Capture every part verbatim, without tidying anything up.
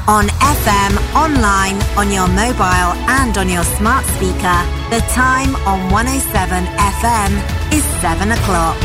On F M, online, on your mobile and on your smart speaker. The time on one oh seven F M is seven o'clock.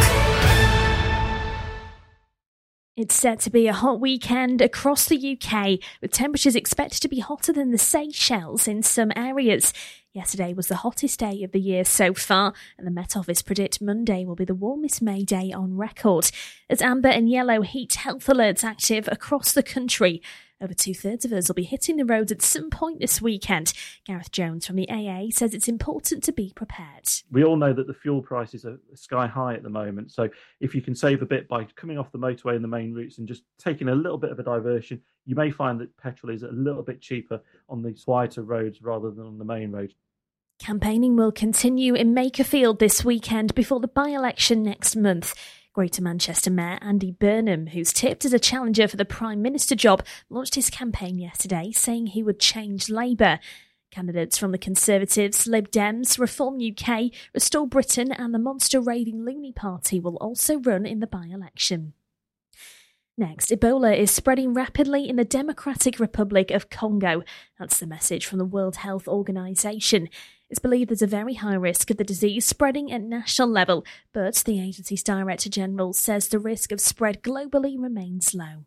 It's set to be a hot weekend across the U K, with temperatures expected to be hotter than the Seychelles in some areas. Yesterday was the hottest day of the year so far, and the Met Office predict Monday will be the warmest May day on record. As amber and yellow heat health alerts active across the country, over two-thirds of us will be hitting the roads at some point this weekend. Gareth Jones from the A A says it's important to be prepared. We all know that the fuel prices are sky high at the moment, so if you can save a bit by coming off the motorway and the main routes and just taking a little bit of a diversion, you may find that petrol is a little bit cheaper on the quieter roads rather than on the main road. Campaigning will continue in Makerfield this weekend before the by-election next month. Greater Manchester Mayor Andy Burnham, who's tipped as a challenger for the Prime Minister job, launched his campaign yesterday, saying he would change Labour. Candidates from the Conservatives, Lib Dems, Reform U K, Restore Britain and the Monster Raving Loony Party will also run in the by-election. Next, Ebola is spreading rapidly in the Democratic Republic of Congo. That's the message from the World Health Organization. It's believed there's a very high risk of the disease spreading at national level, but the agency's Director General says the risk of spread globally remains low.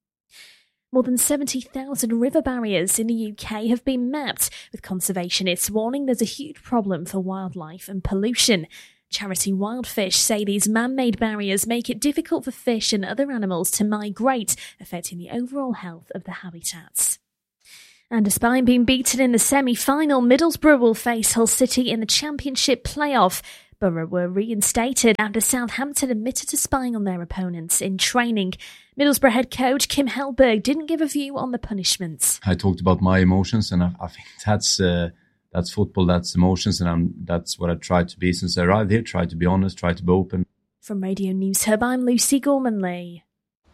More than seventy thousand river barriers in the U K have been mapped, with conservationists warning there's a huge problem for wildlife and pollution. Charity Wildfish say these man-made barriers make it difficult for fish and other animals to migrate, affecting the overall health of the habitats. And despite being beaten in the semi-final, Middlesbrough will face Hull City in the Championship playoff. Borough were reinstated after Southampton admitted to spying on their opponents in training. Middlesbrough head coach Kim Hellberg didn't give a view on the punishments. I talked about my emotions, and I, I think that's uh, that's football, that's emotions, and I'm, that's what I tried to be since I arrived here. Try to be honest, try to be open. From Radio News Hub, I'm Lucy Gormanley.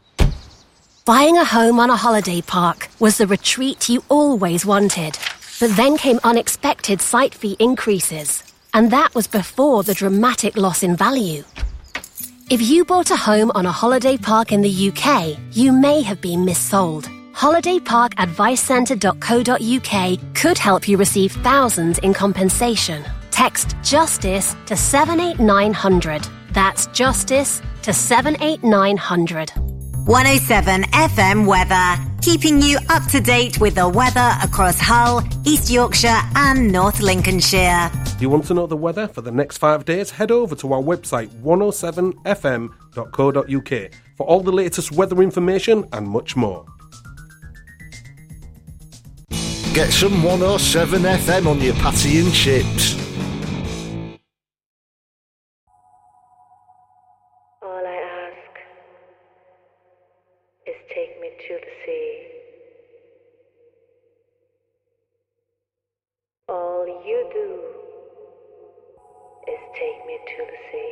Buying a home on a holiday park was the retreat you always wanted. But then came unexpected site fee increases. And that was before the dramatic loss in value. If you bought a home on a holiday park in the U K, you may have been missold. holiday park advice centre dot co dot uk could help you receive thousands in compensation. Text JUSTICE to seven eight nine hundred. That's JUSTICE to seven eight nine hundred. one oh seven F M weather, keeping you up to date with the weather across Hull, East Yorkshire and North Lincolnshire. Do you want to know the weather for the next five days? Head over to our website one oh seven f m dot co dot uk for all the latest weather information and much more. Get some one oh seven F M on your patty and chips. All I ask is take me to the sea. All you do is take me to the sea.